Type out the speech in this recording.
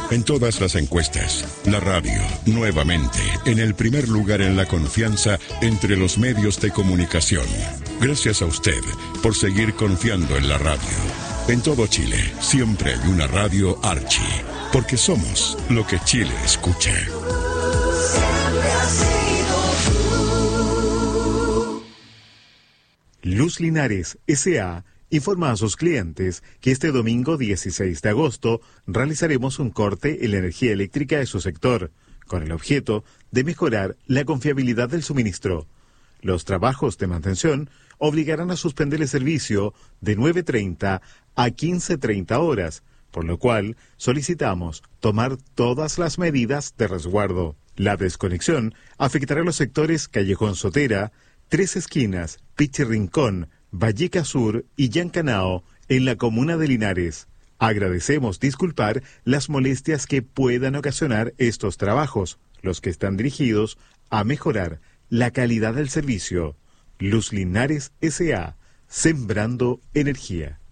En todas las encuestas, la radio, nuevamente, en el primer lugar en la confianza entre los medios de comunicación. Gracias a usted por seguir confiando en la radio. En todo Chile, siempre hay una radio Archi, porque somos lo que Chile escucha. Luz Linares S.A. informa a sus clientes que este domingo 16 de agosto realizaremos un corte en la energía eléctrica de su sector, con el objeto de mejorar la confiabilidad del suministro. Los trabajos de mantención obligarán a suspender el servicio de 9:30 a 15:30 horas, por lo cual solicitamos tomar todas las medidas de resguardo. La desconexión afectará a los sectores Callejón Sotera, Tres Esquinas, Pichi Rincón, Valleca Sur y Yancanao, en la comuna de Linares. Agradecemos disculpar las molestias que puedan ocasionar estos trabajos, los que están dirigidos a mejorar la calidad del servicio. Luz Linares S.A., sembrando energía.